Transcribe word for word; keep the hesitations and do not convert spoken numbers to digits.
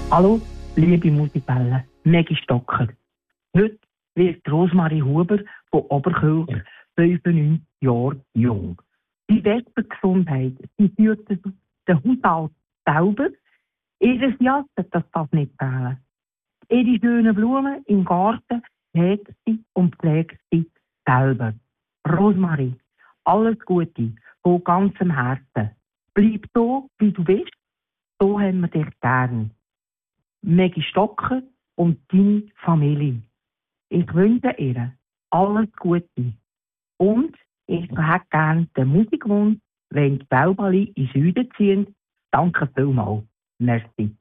Hallo, liebe Musikwellen, Maggie Stocker. Heute wird Rosmarie Huber von Oberkirch fünfundneunzig Jahre jung. Die beste Gesundheit, sie führt den Haushalt selber. Ihr Jahr das darf nicht fehlen. Ihre schönen Blumen im Garten hegt sie und pflegt sie selber. Rosmarie, alles Gute von ganzem Herzen. Bleib so, wie du bist, so haben wir dich gern. Maggie Stocker und deine Familie. Ich wünsche ihr alles Gute. Und ich hätte gerne den Musikwunsch, wenn die Bäubali in Süden ziehen. Danke vielmals. Merci.